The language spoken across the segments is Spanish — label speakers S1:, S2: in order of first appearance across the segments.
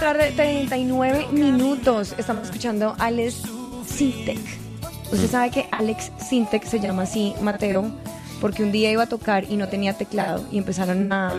S1: 4:39. Estamos escuchando a Alex Sintek. Usted sabe que Alex Sintek se llama así, Mateo, porque un día iba a tocar y no tenía teclado y empezaron a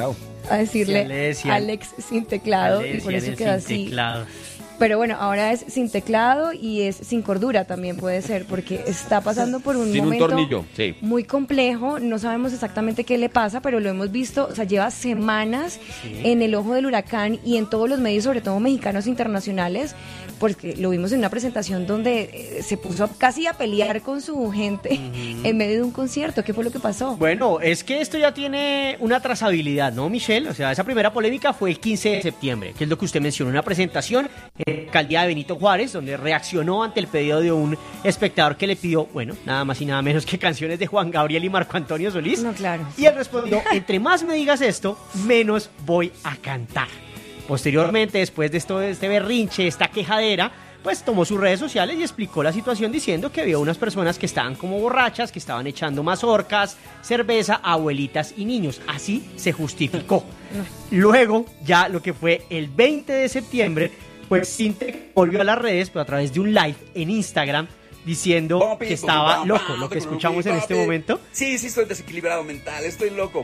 S1: decirle Alex sin teclado y por eso quedó así. Pero bueno, ahora es sin teclado y es sin cordura también puede ser, porque está pasando por un momento muy complejo. No sabemos exactamente qué le pasa, pero lo hemos visto, o sea, lleva semanas en el ojo del huracán y en todos los medios, sobre todo mexicanos internacionales, porque lo vimos en una presentación donde se puso casi a pelear con su gente en medio de un concierto. ¿Qué fue lo que pasó?
S2: Bueno, es que esto ya tiene una trazabilidad, ¿no, Michelle? O sea, esa primera polémica fue el 15 de septiembre, que es lo que usted mencionó, una presentación en la alcaldía de Benito Juárez, donde reaccionó ante el pedido de un espectador que le pidió, bueno, nada más y nada menos que canciones de Juan Gabriel y Marco Antonio Solís.
S1: No, claro.
S2: Y él respondió, entre más me digas esto, menos voy a cantar. Posteriormente, después de este berrinche, esta quejadera, pues tomó sus redes sociales y explicó la situación diciendo que había unas personas que estaban como borrachas, que estaban echando mazorcas, cerveza, abuelitas y niños. Así se justificó. Luego, ya lo que fue el 20 de septiembre, pues Sintek volvió a las redes, pero a través de un live en Instagram, diciendo que estaba loco, lo que escuchamos en este momento.
S3: Sí, estoy desequilibrado mental, estoy loco.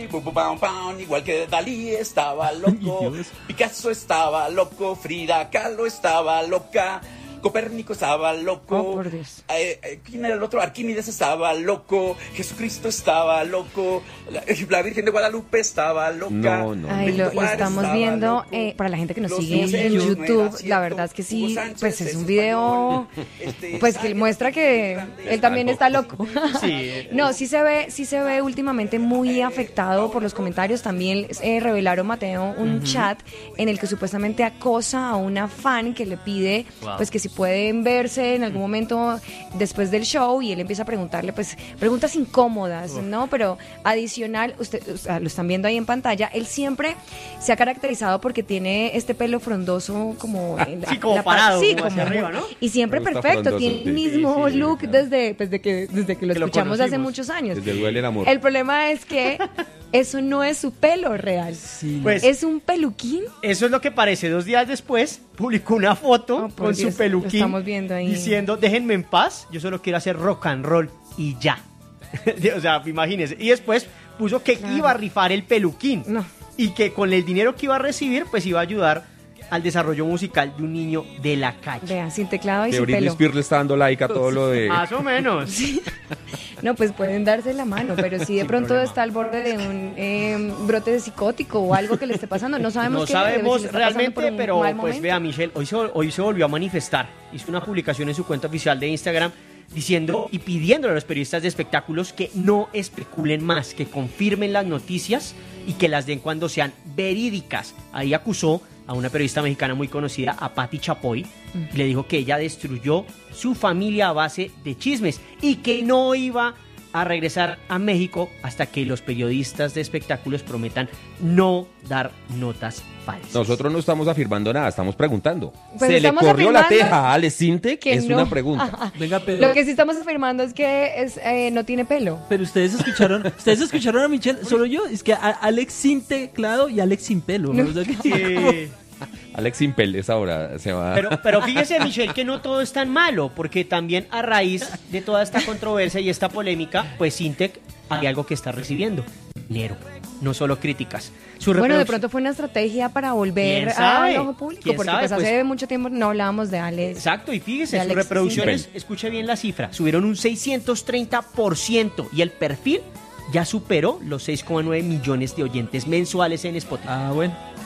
S3: Igual que Dalí estaba loco, Picasso estaba loco, Frida Kahlo estaba loca, Copérnico estaba loco.
S1: Oh, por Dios.
S3: ¿Quién era el otro? Arquímedes estaba loco, Jesucristo estaba loco, la Virgen de Guadalupe estaba loca.
S1: Ay, lo estamos viendo. Para la gente que nos sigue en YouTube, la verdad es que sí, pues es un video pues que muestra que él también está loco. No, sí se ve últimamente muy afectado por los comentarios. También revelaron, Mateo, un chat en el que supuestamente acosa a una fan que le pide pues que si pueden verse en algún momento después del show, y él empieza a preguntarle pues preguntas incómodas, ¿no? Pero adicional, usted, o sea, lo están viendo ahí en pantalla, él siempre se ha caracterizado porque tiene este pelo frondoso como
S2: como parado,
S1: sí,
S2: como hacia arriba, ¿no?
S1: Y siempre perfecto, tiene el mismo look desde que lo escuchamos hace muchos años.
S4: Desde Duele el Amor.
S1: El problema es que eso no es su pelo real.
S2: Pues,
S1: es un peluquín.
S2: Eso es lo que parece. 2 días después publicó una foto con su peluquín,
S1: lo estamos viendo ahí,
S2: diciendo, déjenme en paz, yo solo quiero hacer rock and roll y ya. O sea, imagínense. Y después puso que iba a rifar el peluquín y que con el dinero que iba a recibir pues iba a ayudar al desarrollo musical de un niño de la calle.
S1: Vean, sin teclado y
S4: que
S1: sin
S4: Britney
S1: pelo.
S4: Spears le está dando like a todo lo de...
S2: Más o menos.
S1: Sí. No, pues pueden darse la mano, pero si de pronto está al borde de un brote de psicótico o algo que le esté pasando, no sabemos
S2: No
S1: qué
S2: sabemos
S1: si
S2: realmente, pero pues
S1: momento.
S2: vea, Michelle, hoy se volvió a manifestar. Hizo una publicación en su cuenta oficial de Instagram diciendo y pidiéndole a los periodistas de espectáculos que no especulen más, que confirmen las noticias y que las den cuando sean verídicas. Ahí acusó a una periodista mexicana muy conocida, a Patti Chapoy, y le dijo que ella destruyó su familia a base de chismes y que no iba a regresar a México hasta que los periodistas de espectáculos prometan no dar notas falsas.
S4: Nosotros no estamos afirmando nada, estamos preguntando.
S1: Pues
S4: ¿Se le
S1: estamos
S4: corrió la
S1: afirmando
S4: teja a Alex Sintek?
S1: que
S4: Es
S1: no.
S4: una pregunta.
S5: Venga, pero...
S1: Lo que sí estamos afirmando es que no tiene pelo.
S5: Pero ustedes escucharon a Michelle, solo yo, es que a Alex sin teclado y Alex sin pelo. ¿No? O sea, que
S4: Alex sin pelo, esa hora se va...
S2: Pero fíjese, Michelle, que no todo es tan malo, porque también a raíz de toda esta controversia y esta polémica, pues Sintek hay algo que está recibiendo: dinero, no solo críticas.
S1: Bueno, de pronto fue una estrategia para volver al ojo público, porque pues hace mucho tiempo no hablábamos de Alex.
S2: Exacto, y fíjese, sus reproducciones, escuche bien la cifra, subieron un 630% y el perfil ya superó los 6,9 millones de oyentes mensuales en Spotify.
S5: Ah, bueno.